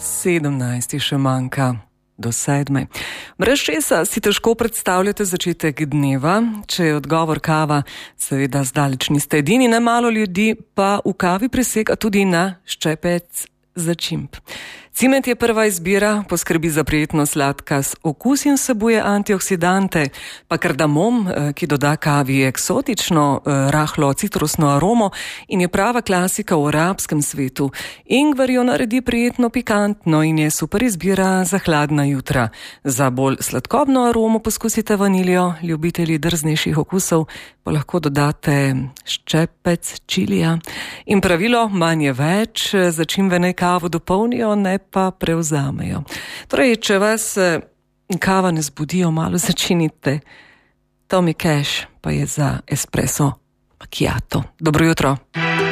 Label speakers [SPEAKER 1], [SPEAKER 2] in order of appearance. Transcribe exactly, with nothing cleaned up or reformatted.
[SPEAKER 1] sedemnajst še manjka do sedme. Brez česa si težko predstavljate začetek dneva, če je odgovor kava, seveda zdaleč niste edini, nemalo ljudi pa v kavi preseka tudi na ščepec začimb. Cimet je prva izbira, poskrbi za prijetno sladkast okus in vsebuje antioksidante, pa kardamom, ki doda kavi eksotično, rahlo citrusno aromo in je prava klasika v arabskem svetu. Ingver jo naredi prijetno pikantno in je super izbira za hladna jutra. Za bolj sladkobno aromo poskusite vaniljo, ljubitelji drznejših okusov pa lahko dodate ščepec čilija. In pravilo, manj je več, začimbe naj kavo dopolnijo, ne pa prevzamejo. Torej, če vas kava ne zbudijo, malo začinite. Tommy Cash pa je za espresso macchiato. Dobro jutro.